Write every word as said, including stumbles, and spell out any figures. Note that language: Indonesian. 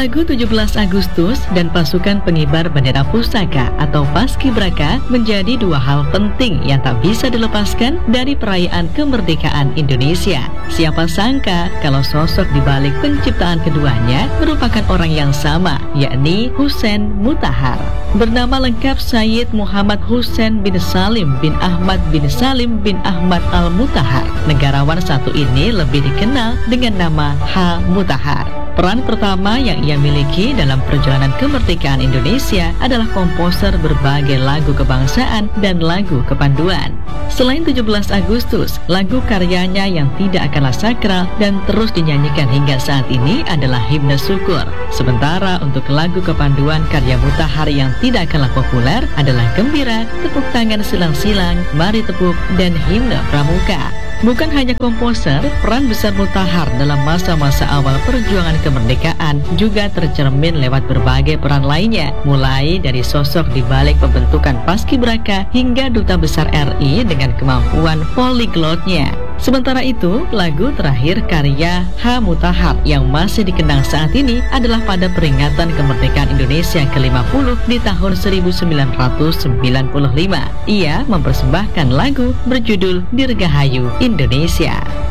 Lagu tujuh belas Agustus dan pasukan pengibar bendera pusaka atau Paskibraka menjadi dua hal penting yang tak bisa dilepaskan dari perayaan kemerdekaan Indonesia. Siapa sangka kalau sosok di balik penciptaan keduanya merupakan orang yang sama, yakni Hussein Mutahar. Bernama lengkap Sayyid Muhammad Hussein bin Salim bin Ahmad bin Salim bin Ahmad Al-Mutahar. Negarawan satu ini lebih dikenal dengan nama H. Mutahar. Peran pertama yang ia miliki dalam perjalanan kemerdekaan Indonesia adalah komposer berbagai lagu kebangsaan dan lagu kepanduan. Selain tujuh belas Agustus, lagu karyanya yang tidak kalah sakral dan terus dinyanyikan hingga saat ini adalah Himne Syukur. Sementara untuk lagu kepanduan karya Mutahar yang tidak kalah populer adalah Gembira, Tepuk Tangan Silang-Silang, Mari Tepuk, dan Himne Pramuka. Bukan hanya komposer, peran besar Mutahar dalam masa-masa awal perjuangan kemerdekaan juga tercermin lewat berbagai peran lainnya, mulai dari sosok di balik pembentukan Paskibraka hingga Duta Besar R I dengan kemampuan poliglotnya. Sementara itu, lagu terakhir karya H. Mutahar yang masih dikenang saat ini adalah pada peringatan kemerdekaan Indonesia ke lima puluh di tahun seribu sembilan ratus sembilan puluh lima. Ia mempersembahkan lagu berjudul Dirgahayu Indonesia.